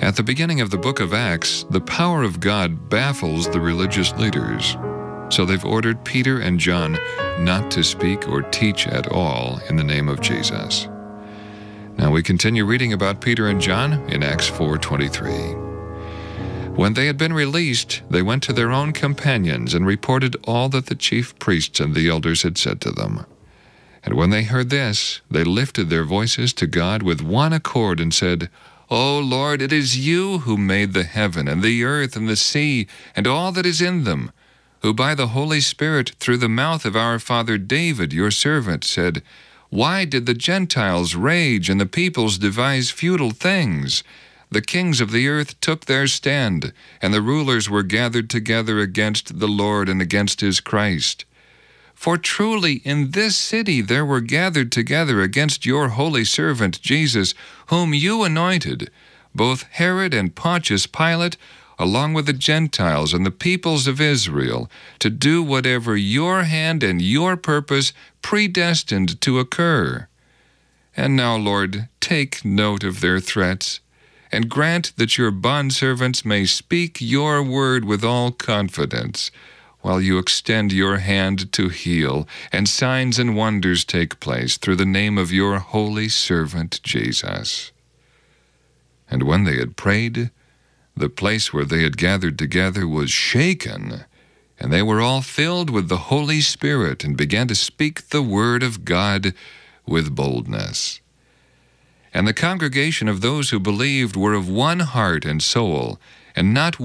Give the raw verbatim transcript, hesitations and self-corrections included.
At the beginning of the book of Acts, the power of God baffles the religious leaders. So they've ordered Peter and John not to speak or teach at all in the name of Jesus. Now we continue reading about Peter and John in Acts four twenty-three. When they had been released, they went to their own companions and reported all that the chief priests and the elders had said to them. And when they heard this, they lifted their voices to God with one accord and said, O Lord, it is you who made the heaven and the earth and the sea and all that is in them, who by the Holy Spirit through the mouth of our father David, your servant, said, Why did the Gentiles rage and the peoples devise futile things? The kings of the earth took their stand, and the rulers were gathered together against the Lord and against his Christ. For truly in this city there were gathered together against your holy servant Jesus, whom you anointed, both Herod and Pontius Pilate, along with the Gentiles and the peoples of Israel, to do whatever your hand and your purpose predestined to occur. And now, Lord, take note of their threats, and grant that your bondservants may speak your word with all confidence, while you extend your hand to heal, and signs and wonders take place through the name of your holy servant Jesus. And when they had prayed, the place where they had gathered together was shaken, and they were all filled with the Holy Spirit and began to speak the word of God with boldness. And the congregation of those who believed were of one heart and soul, and not